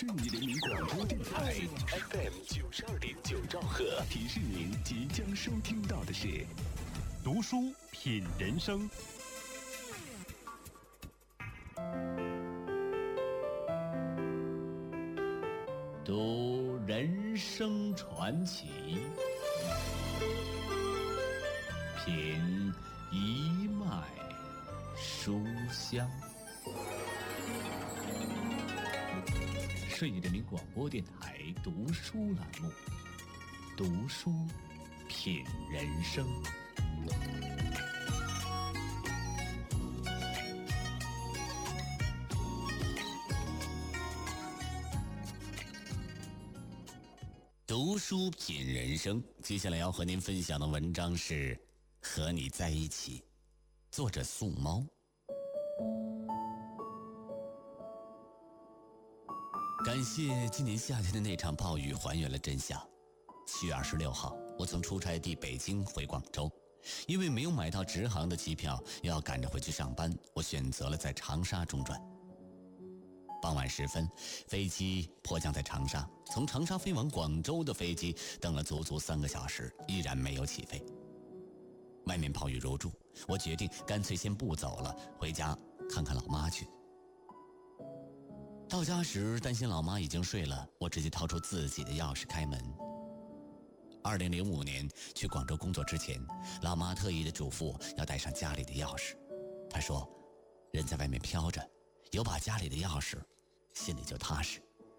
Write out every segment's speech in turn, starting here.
顺义人民广播电台 FM92.9兆赫，提示您即将收听到的是读书品人生。 读人生传奇，品一脉书香。顺义人民广播电台读书栏目，读书品人生。读书品人生，接下来要和您分享的文章是《和你在一起》，作者素猫。感谢今年夏天的那场暴雨还原了真相。7月26号，我从出差地北京回广州，因为没有买到直航的机票，要赶着回去上班，我选择了在长沙中转。傍晚时分，飞机迫降在长沙，从长沙飞往广州的飞机等了足足3个小时，依然没有起飞。外面暴雨如注，我决定干脆先不走了，回家看看老妈去。到家时担心老妈已经睡了，我直接掏出自己的钥匙开门。2005年去广州工作之前，老妈特意的嘱咐我要带上家里的钥匙。她说，人在外面飘着，有把家里的钥匙，心里就踏实。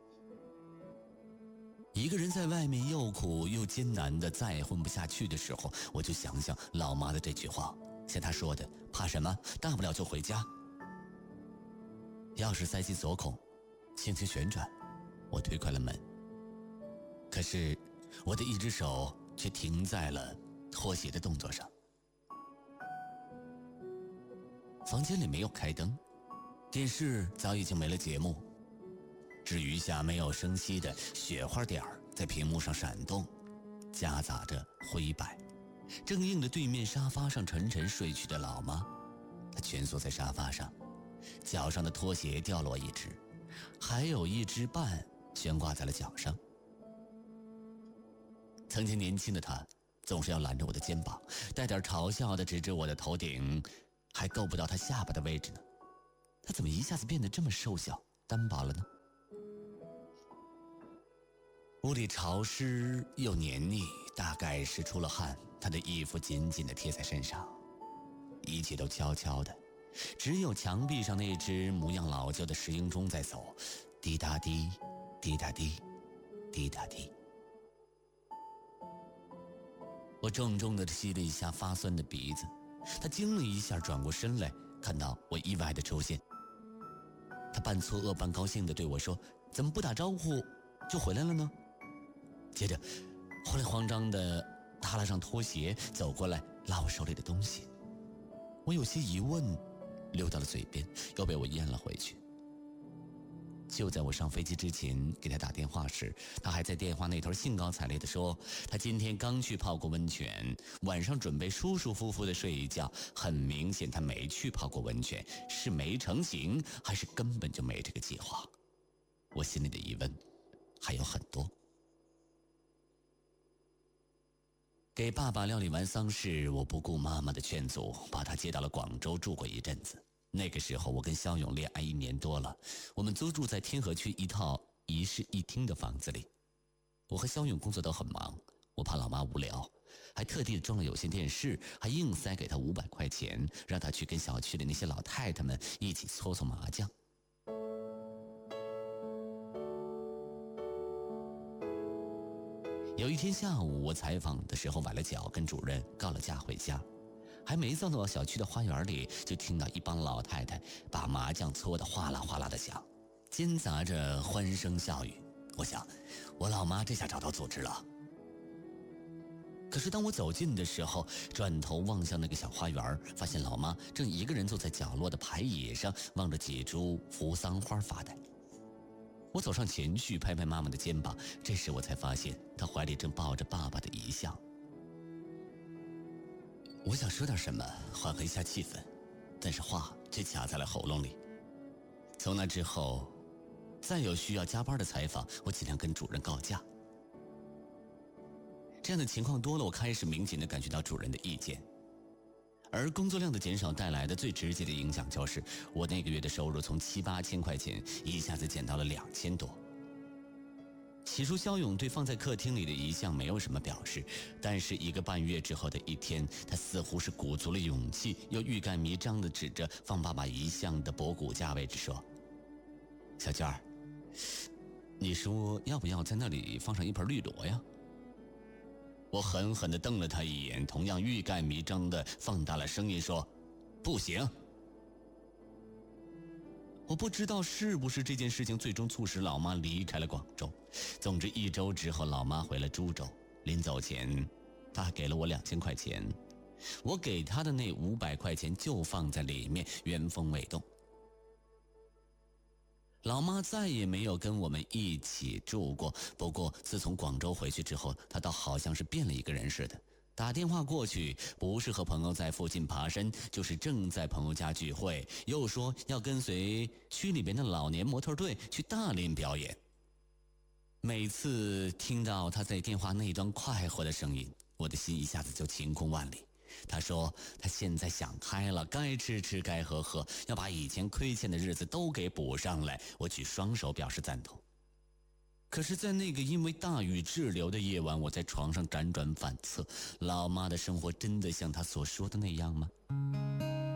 一个人在外面又苦又艰难的再也混不下去的时候，我就想想老妈的这句话，像她说的，怕什么，大不了就回家。钥匙塞进锁孔，轻轻旋转，我推开了门。可是我的一只手却停在了脱鞋的动作上。房间里没有开灯，电视早已经没了节目，只余下没有声息的雪花点在屏幕上闪动，夹杂着灰白。正映着对面沙发上沉沉睡去的老妈，她蜷缩在沙发上，脚上的拖鞋掉落一只，还有一只半悬挂在了脚上。曾经年轻的她总是要揽着我的肩膀，带点嘲笑地指着我的头顶，还够不到她下巴的位置呢。她怎么一下子变得这么瘦小单薄了呢？屋里潮湿又黏腻，大概是出了汗，她的衣服紧紧地贴在身上，一切都悄悄的，只有墙壁上那只模样老旧的石英钟在走，滴答滴，滴答滴，滴答滴。我重重地吸了一下发酸的鼻子，他惊了一下，转过身来，看到我意外的出现，他半错愕半高兴地对我说，怎么不打招呼就回来了呢？接着慌里慌张地踏了上拖鞋，走过来拉我手里的东西。我有些疑问溜到了嘴边，又被我咽了回去。就在我上飞机之前给他打电话时，他还在电话那头兴高采烈地说，他今天刚去泡过温泉，晚上准备舒舒服服地睡一觉。很明显他没去泡过温泉，是没成型，还是根本就没这个计划。我心里的疑问还有很多。给爸爸料理完丧事，我不顾妈妈的劝阻，把他接到了广州住过一阵子。那个时候我跟肖勇恋爱1年多了，我们租住在天河区一套1室1厅的房子里。我和肖勇工作都很忙，我怕老妈无聊，还特地装了有线电视，还硬塞给他500块钱，让他去跟小区里那些老太太们一起搓搓麻将。有一天下午，我采访的时候崴了脚，跟主任告了假回家，还没走到小区的花园里，就听到一帮老太太把麻将搓得哗啦哗啦的响，间杂着欢声笑语。我想，我老妈这下找到组织了。可是当我走近的时候，转头望向那个小花园，发现老妈正一个人坐在角落的排椅上，望着几株扶桑花发呆。我走上前去，拍拍妈妈的肩膀，这时我才发现她怀里正抱着爸爸的遗像。我想说点什么缓和一下气氛，但是话却卡在了喉咙里。从那之后， 再有需要加班的采访，我尽量跟主任告假。这样的情况多了，我开始明显地感觉到主任的意见。而工作量的减少带来的最直接的影响就是，我那个月的收入从7、8千块钱一下子减到了2000多。起初肖勇对放在客厅里的遗像没有什么表示，但是1个半月之后的一天，他似乎是鼓足了勇气，又欲盖弥彰地指着放爸爸遗像的博骨架位置说：“小娟儿，你说要不要在那里放上一盆绿萝呀？”我狠狠地瞪了他一眼，同样欲盖弥彰地放大了声音说：“不行。”我不知道是不是这件事情最终促使老妈离开了广州。总之1周之后，老妈回了株洲，临走前她给了我2000块钱，我给她的那500块钱就放在里面原封未动。老妈再也没有跟我们一起住过，不过自从广州回去之后，她倒好像是变了一个人似的。打电话过去，不是和朋友在附近爬山，就是正在朋友家聚会，又说要跟随区里边的老年模特队去大连表演。每次听到他在电话那端快活的声音，我的心一下子就晴空万里。他说他现在想开了，该吃吃该喝喝，要把以前亏欠的日子都给补上来，我举双手表示赞同。可是在那个因为大雨滞留的夜晚，我在床上辗转反侧，老妈的生活真的像她所说的那样吗？